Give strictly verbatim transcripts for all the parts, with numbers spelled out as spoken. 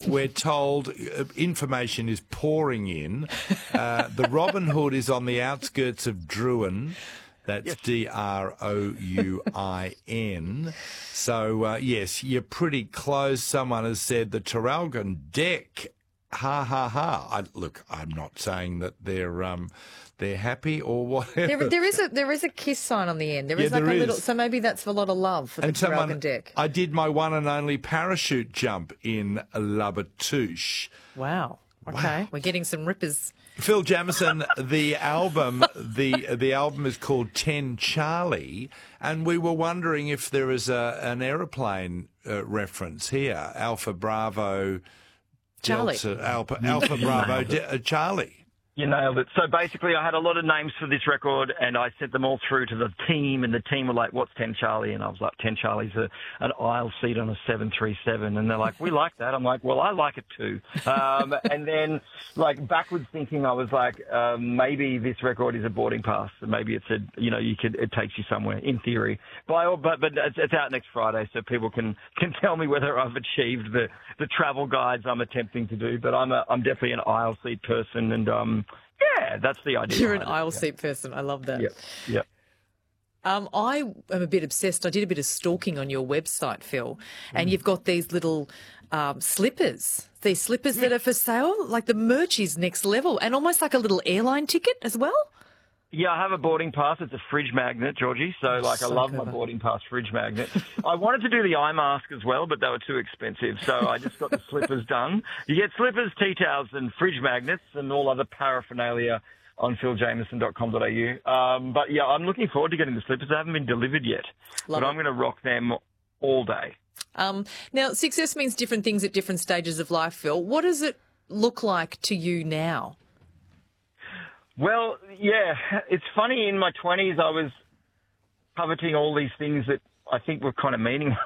we're told uh, information is pouring in. Uh, the Robin Hood is on the outskirts of Druin. That's yes. D R O U I N. So, uh, yes, you're pretty close. Someone has said the Traralgon deck. Ha, ha, ha. I, look, I'm not saying that they're um, they're happy or whatever. There, there is a there is a kiss sign on the end. There is yeah, like there a little. is. So maybe that's a lot of love for the Traralgon deck. I did my one and only parachute jump in Labatouche. Wow. Okay, wow. We're getting some rippers. Phil Jamieson, the album, the the album is called Ten Charlie, and we were wondering if there is a an aeroplane uh, reference here. Alpha Bravo, Charlie. Delta, Alpha, Alpha Bravo, De, uh, Charlie. You nailed it. So basically, I had a lot of names for this record, and I sent them all through to the team, and the team were like, "What's ten Charlie?" And I was like, ten Charlie's a, an aisle seat on a seven three seven. And they're like, "We like that." I'm like, "Well, I like it too." Um, and then, like, backwards thinking, I was like, um, maybe this record is a boarding pass. And maybe it's a, you know, you could, it takes you somewhere, in theory. By all, but but it's, it's out next Friday, so people can, can tell me whether I've achieved the, the travel guides I'm attempting to do. But I'm a, I'm definitely an aisle seat person, and um. Yeah, that's the idea. You're an aisle seat yeah. person. I love that. Yeah, yeah. Um, I am a bit obsessed. I did a bit of stalking on your website, Phil, and mm. you've got these little um, slippers. These slippers yeah. that are for sale. Like the merch is next level, and almost like a little airline ticket as well. Yeah, I have a boarding pass. It's a fridge magnet, Georgie. So, like, so I love clever. my boarding pass fridge magnet. I wanted to do the eye mask as well, but they were too expensive. So I just got the slippers done. You get slippers, tea towels, and fridge magnets, and all other paraphernalia on phil jamieson dot com dot a u. Um, but yeah, I'm looking forward to getting the slippers. They haven't been delivered yet, love but it. I'm going to rock them all day. Um, now, success means different things at different stages of life, Phil. What does it look like to you now? Well, yeah, it's funny. In my twenties, I was coveting all these things that I think were kind of meaningless.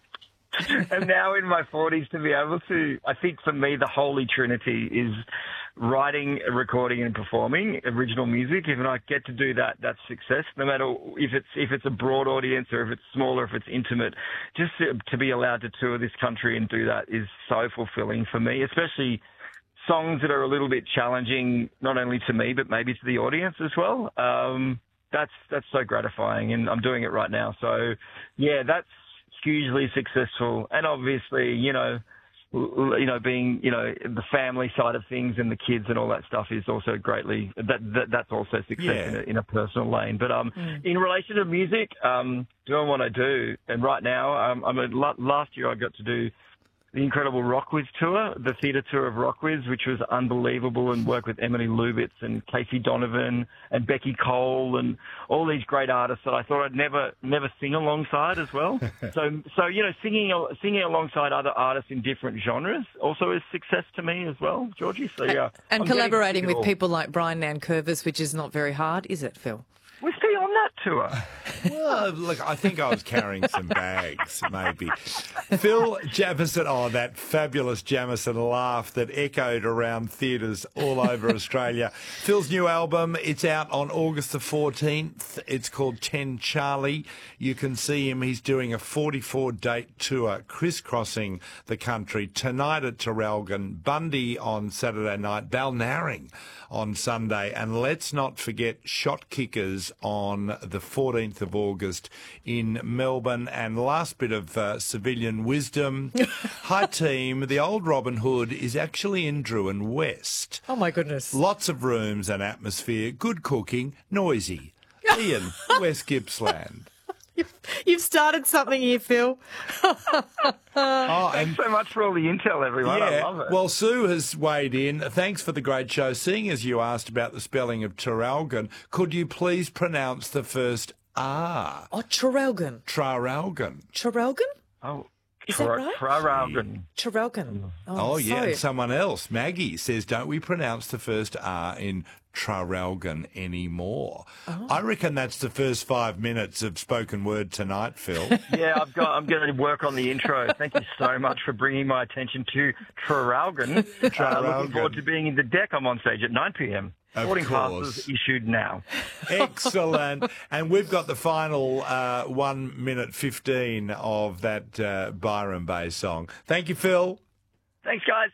And now in my forties, to be able to, I think for me, the holy trinity is writing, recording, and performing original music. If I get to do that, that's success. No matter if it's if it's a broad audience or if it's small or if it's intimate, just to, to be allowed to tour this country and do that is so fulfilling for me, especially songs that are a little bit challenging, not only to me, but maybe to the audience as well. Um, that's, that's so gratifying, and I'm doing it right now. So yeah, that's hugely successful. And obviously, you know, you know, being, you know, the family side of things and the kids and all that stuff is also greatly, that, that that's also success yeah. in, a, in a personal lane. But um, mm. in relation to music, um, doing what I do, and right now, um, I mean, last year I got to do the incredible Rockwiz tour, the theatre tour of Rockwiz, which was unbelievable, and work with Emily Lubitz and Casey Donovan and Becky Cole and all these great artists that I thought I'd never never sing alongside as well. so, so you know, singing singing alongside other artists in different genres also is success to me as well, Georgie. So yeah, and I'm collaborating with people like Brian Nankervis, which is not very hard, is it, Phil? Was he on that tour? Well, look, I think I was carrying some bags, maybe. Phil Jamieson, oh, that fabulous Jamieson laugh that echoed around theatres all over Australia. Phil's new album, it's out on August the fourteenth. It's called Ten Charlie. You can see him. He's doing a forty-four date tour, crisscrossing the country. Tonight at Traralgon, Bundy on Saturday night, Balnarring on Sunday. And let's not forget Shot Kickers on the fourteenth of August in Melbourne. And last bit of uh, civilian wisdom. Hi, team. The old Robin Hood is actually in Druin West. Oh, my goodness. Lots of rooms and atmosphere, good cooking, noisy. Ian, West Gippsland. You've started something here, Phil. oh, Thanks so much for all the intel, everyone. Yeah, I love it. Well, Sue has weighed in. Thanks for the great show. Seeing as you asked about the spelling of Traralgon, could you please pronounce the first R? Oh, Traralgon. Traralgon. Traralgon? Oh, is that right? Traralgon. Traralgon. Oh, Oh, yeah, sorry. and someone else, Maggie, says, don't we pronounce the first R in Traralgon anymore? Oh. I reckon that's the first five minutes of spoken word tonight, Phil. Yeah, I've got. I'm going to work on the intro. Thank you so much for bringing my attention to Traralgon. Traralgon. Uh, looking forward to being in the deck. I'm on stage at nine p.m. Of Boarding course. passes issued now. Excellent. And we've got the final uh, one minute fifteen of that uh, Byron Bay song. Thank you, Phil. Thanks, guys.